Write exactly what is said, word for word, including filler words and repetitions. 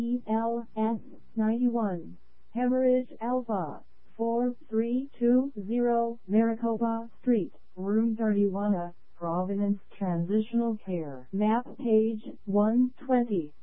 E L S ninety-one. Hemorrhage Alpha. four three two zero Maricopa Street, Room thirty-one A, Providence Transitional Care. Map page one twenty.